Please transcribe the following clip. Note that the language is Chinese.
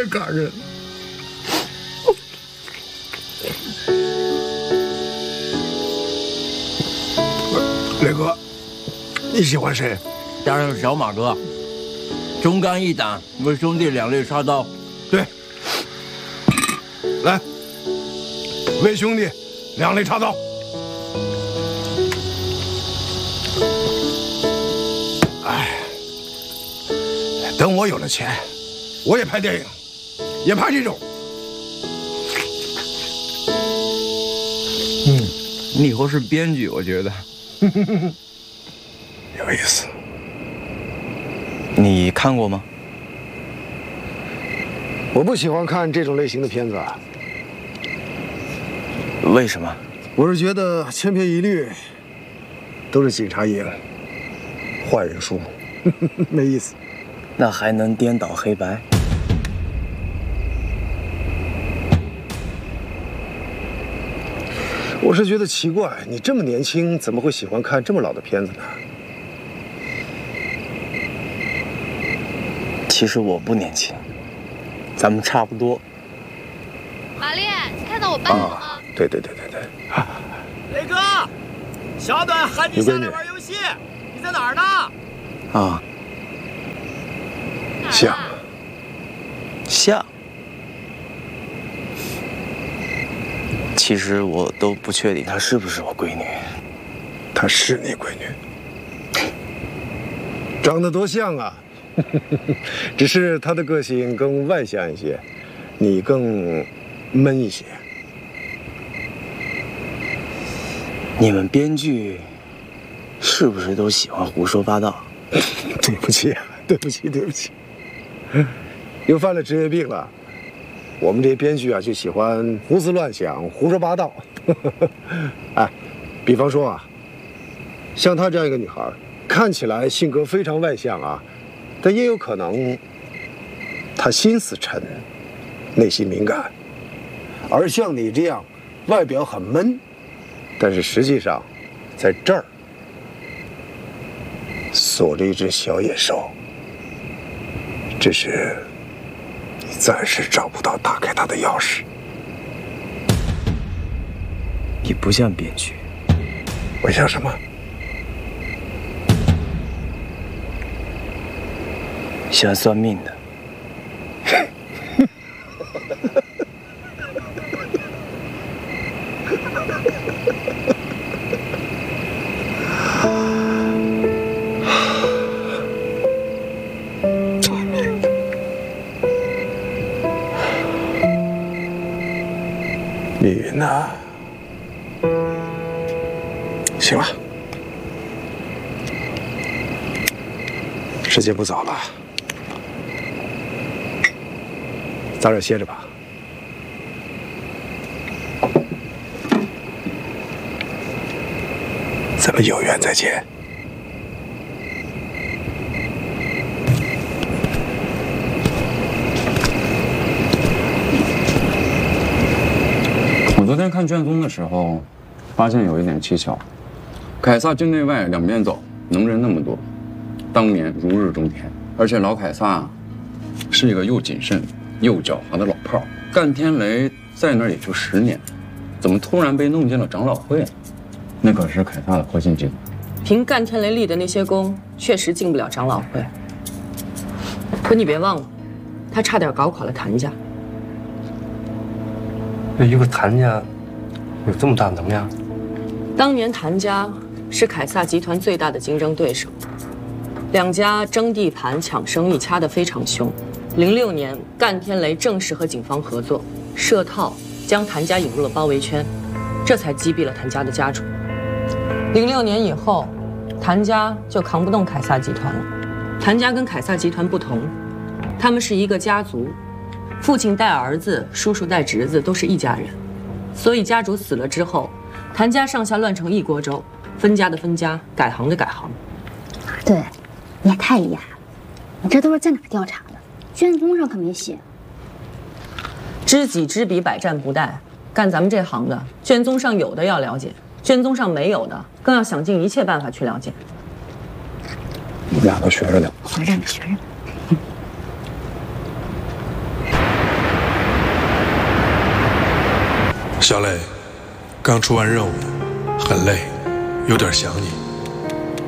感人。磊哥，你喜欢谁？ 当然是小马哥，忠肝义胆，为兄弟两肋插刀。 对，来，为兄弟两肋插刀。哎，等我有了钱，我也拍电影，也拍这种。 你以后是编剧，我觉得有意思。 你看过吗？ 我不喜欢看这种类型的片子。 为什么？ 我是觉得千篇一律，都是警察赢，坏人输，没意思。 那还能颠倒黑白？ 我是觉得奇怪，你这么年轻，怎么会喜欢看这么老的片子呢？ 其实我不年轻，咱们差不多。 马烈，你看到我爸了吗？ 对。 雷哥，小暖喊你下来玩游戏，你在哪儿呢？ 啊， 像。 其实我都不确定她是不是我闺女。 她是你闺女，长得多像啊！只是她的个性更外向一些，你更闷一些。 你们编剧是不是都喜欢胡说八道？ 对不起，又犯了职业病了。我们这些编剧啊，就喜欢胡思乱想、胡说八道。哎，比方说啊，像她这样一个女孩，看起来性格非常外向啊，但也有可能她心思沉，内心敏感。而像你这样，外表很闷，但是实际上在这儿锁着一只小野兽，只是你暂时找不到打开它的钥匙。 你不像编剧， 我像什么？ 像算命的。 密云呐，行了，时间不早了，早点歇着吧。咱们有缘再见。 我昨天看卷宗的时候，发现有一点蹊跷。凯撒境内外两边走，能人那么多，当年如日中天。而且老凯撒是一个又谨慎又狡猾的老炮儿。干天雷在那儿也就10年，怎么突然被弄进了长老会？那可是凯撒的核心机构。 凭干天雷立的那些功，确实进不了长老会。可你别忘了，他差点搞垮了谭家。 一个谭家有这么大能量？ 当年谭家是凯撒集团最大的竞争对手，两家争地盘、抢生意，掐得非常凶。06年，干天雷正式和警方合作，设套将谭家引入了包围圈，这才击毙了谭家的家主。06年以后，谭家就扛不动凯撒集团了。谭家跟凯撒集团不同，他们是一个家族。父亲带儿子，叔叔带侄子，都是一家人，所以家主死了之后，谭家上下乱成一锅粥，分家的分家，改行的改行。 对，你也太厉害了，你这都是在哪调查的？卷宗上可没写。 知己知彼，百战不殆。干咱们这行的，卷宗上有的要了解，卷宗上没有的，更要想尽一切办法去了解。 你们俩都学着点。 学着呢。 小磊，刚出完任务，很累，有点想你。